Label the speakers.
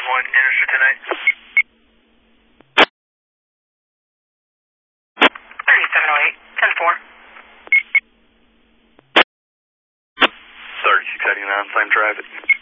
Speaker 1: 1, units for tonight. 3708, 10-4.
Speaker 2: 3689, same traffic.